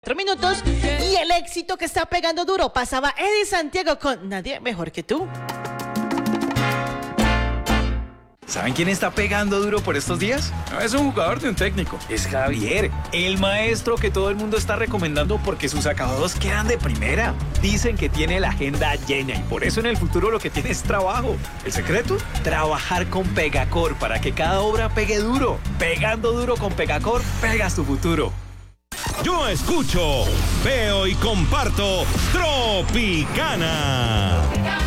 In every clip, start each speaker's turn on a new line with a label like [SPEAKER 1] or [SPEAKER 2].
[SPEAKER 1] 4 minutos. Y el éxito que está pegando duro pasaba Eddie Santiago con Nadie Mejor que Tú.
[SPEAKER 2] ¿Saben quién está pegando duro por estos días? No es un jugador de un técnico, es Javier, el maestro que todo el mundo está recomendando porque sus acabados quedan de primera. Dicen que tiene la agenda llena y por eso en el futuro lo que tiene es trabajo. ¿El secreto? Trabajar con Pegacor para que cada obra pegue duro. Pegando duro con Pegacor, pegas tu futuro.
[SPEAKER 3] Yo escucho, veo y comparto Tropicana.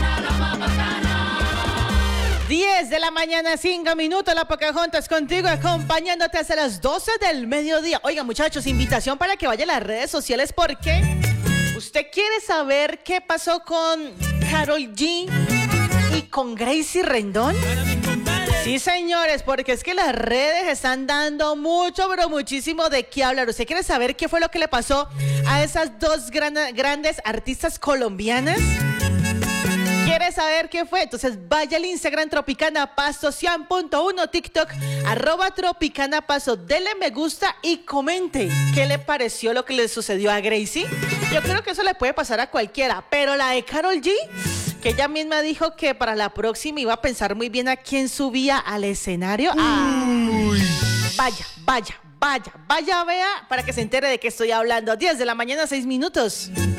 [SPEAKER 1] 10 de la mañana, 5 minutos, la Pocahontas contigo, acompañándote hasta las 12 del mediodía. Oiga, muchachos, invitación para que vayan a las redes sociales porque usted quiere saber qué pasó con Karol G y con Gracie Rendón. Sí, señores, porque es que las redes están dando mucho, pero muchísimo de qué hablar. ¿Usted quiere saber qué fue lo que le pasó a esas dos grandes artistas colombianas? ¿Quieres saber qué fue? Entonces vaya al Instagram Tropicana Pasto 100.1, TikTok @Tropicana Pasto, dele me gusta y comente qué le pareció lo que le sucedió a Gracie. Yo creo que eso le puede pasar a cualquiera, pero la de Karol G, que ella misma dijo que para la próxima iba a pensar muy bien a quién subía al escenario. Vaya, vea para que se entere de qué estoy hablando. 10 de la mañana, 6 minutos.